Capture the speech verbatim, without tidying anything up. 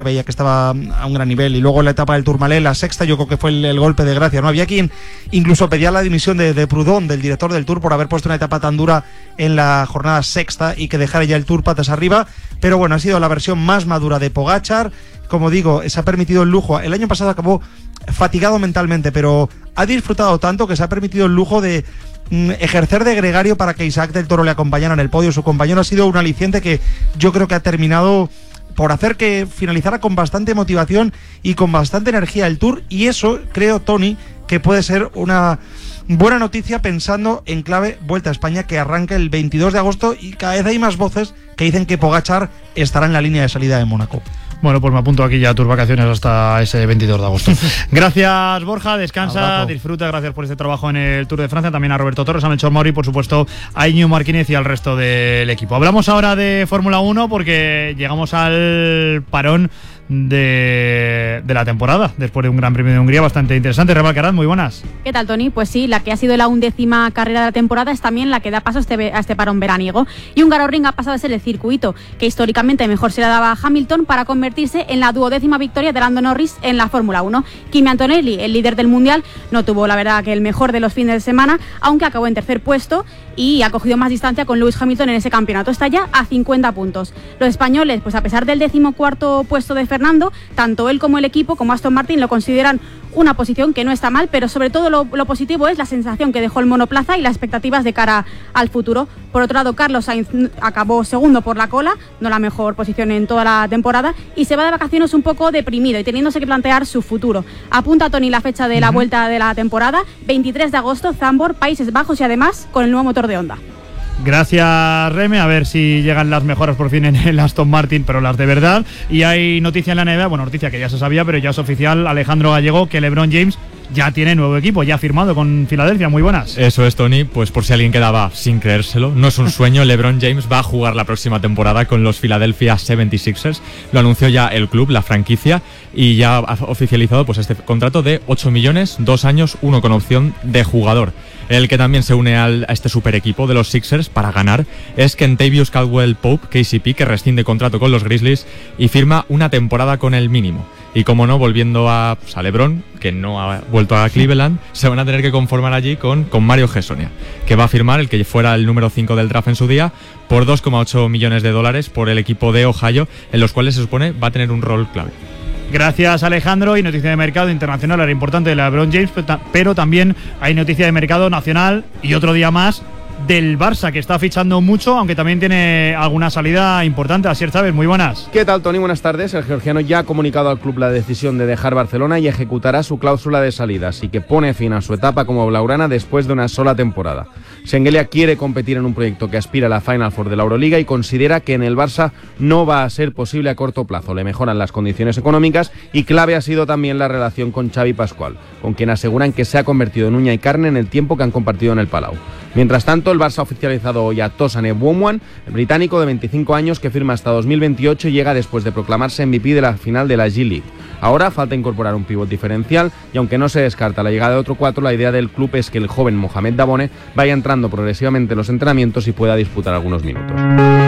veía que estaba a un gran nivel. Y luego en la etapa del Tourmalet, la sexta, yo creo que fue el, el golpe de gracia, ¿no? Había quien incluso pedía la dimisión de, de Proudhon, del director del Tour, por haber puesto una etapa tan dura en la jornada sexta y que dejara ya el Tour patas arriba. Pero bueno, ha sido la versión más madura de Pogačar. Como digo, se ha permitido el lujo. El año pasado acabó fatigado mentalmente, pero ha disfrutado tanto que se ha permitido el lujo de mm, ejercer de gregario para que Isaac del Toro le acompañara en el podio. Su compañero ha sido un aliciente que yo creo que ha terminado por hacer que finalizara con bastante motivación y con bastante energía el Tour, y eso creo, Tony, que puede ser una buena noticia pensando en clave Vuelta a España, que arranca el veintidós de agosto, y cada vez hay más voces que dicen que Pogačar estará en la línea de salida de Mónaco. Bueno, pues me apunto aquí ya a tus vacaciones hasta ese veintidós de agosto. Gracias, Borja, descansa, Abrazo. Disfruta, gracias por este trabajo en el Tour de Francia, también a Roberto Torres, a Melchor Mauri, por supuesto a Íñigo Martínez y al resto del equipo. Hablamos ahora de Fórmula uno porque llegamos al parón de, de la temporada, después de un Gran Premio de Hungría bastante interesante. Reba Alcaraz, muy buenas. ¿Qué tal, Tony? Pues sí, la que ha sido la undécima carrera de la temporada es también la que da paso a este, a este parón veraniego. Y Hungaroring ha pasado a ser el circuito que históricamente mejor se le daba a Hamilton para convertirse en la duodécima victoria de Lando Norris en la Fórmula uno. Kimi Antonelli, el líder del Mundial, no tuvo la verdad que el mejor de los fines de semana, aunque acabó en tercer puesto y ha cogido más distancia con Lewis Hamilton en ese campeonato. Está ya a cincuenta puntos. Los españoles, pues a pesar del decimocuarto puesto de Fernando, tanto él como el equipo, como Aston Martin, lo consideran una posición que no está mal, pero sobre todo lo, lo positivo es la sensación que dejó el monoplaza y las expectativas de cara al futuro. Por otro lado, Carlos Sainz acabó segundo por la cola, no la mejor posición en toda la temporada, y se va de vacaciones un poco deprimido y teniéndose que plantear su futuro. Apunta, Tony, la fecha de la vuelta de la temporada, veintitrés de agosto, Zandvoort, Países Bajos, y además con el nuevo motor de Honda. Gracias, Reme, a ver si llegan las mejoras por fin en el Aston Martin, pero las de verdad. Y hay noticia en la N B A, bueno, noticia que ya se sabía, pero ya es oficial, Alejandro Gallego, que LeBron James ya tiene nuevo equipo, ya ha firmado con Filadelfia. Muy buenas. Eso es, Tony, pues por si alguien quedaba sin creérselo, no es un sueño, LeBron James va a jugar la próxima temporada con los Philadelphia setenta y seis ers. Lo anunció ya el club, la franquicia, y ya ha oficializado pues este contrato de ocho millones, dos años, uno con opción de jugador. El que también se une al, a este super equipo de los Sixers para ganar es Kentavious Caldwell-Pope, K C P, que rescinde contrato con los Grizzlies y firma una temporada con el mínimo. Y como no, volviendo a, pues a LeBron, que no ha vuelto a Cleveland, se van a tener que conformar allí con, con Mario Hezonja, que va a firmar, el que fuera el número cinco del draft en su día, por dos coma ocho millones de dólares por el equipo de Ohio, en los cuales se supone va a tener un rol clave. Gracias, Alejandro. Y noticia de mercado internacional, era importante de LeBron James, pero también hay noticia de mercado nacional y otro día más del Barça, que está fichando mucho, aunque también tiene alguna salida importante. Asier Chávez, muy buenas. ¿Qué tal, Tony? Buenas tardes. El georgiano ya ha comunicado al club la decisión de dejar Barcelona y ejecutará su cláusula de salida, así que pone fin a su etapa como blaugrana después de una sola temporada. Şengeli quiere competir en un proyecto que aspira a la Final Four de la Euroliga y considera que en el Barça no va a ser posible a corto plazo. Le mejoran las condiciones económicas y clave ha sido también la relación con Xavi Pascual, con quien aseguran que se ha convertido en uña y carne en el tiempo que han compartido en el Palau. Mientras tanto, el Barça ha oficializado hoy a Tosan Ebouamwan, el británico de veinticinco años que firma hasta dos mil veintiocho y llega después de proclamarse M V P de la final de la G-League. Ahora falta incorporar un pívot diferencial y aunque no se descarta la llegada de otro cuatro, la idea del club es que el joven Mohamed Dabone vaya entrando progresivamente en los entrenamientos y pueda disputar algunos minutos.